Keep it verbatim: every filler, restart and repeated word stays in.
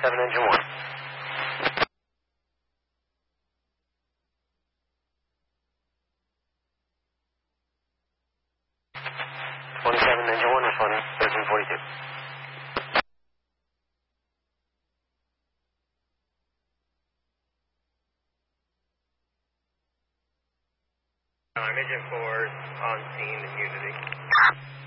twenty-seven, engine one. twenty-seven, engine one, responding, thirteen forty-two. Uh, engine four on scene in Unity.